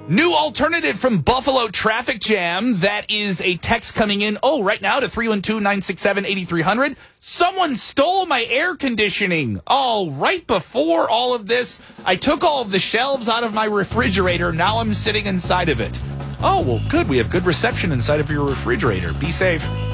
New alternative from Buffalo Traffic Jam. That is a text coming in, right now to 312-967-8300. Someone stole my air conditioning. Right before all of this, I took all of the shelves out of my refrigerator. Now I'm sitting inside of it. Well, good. We have good reception inside of your refrigerator. Be safe.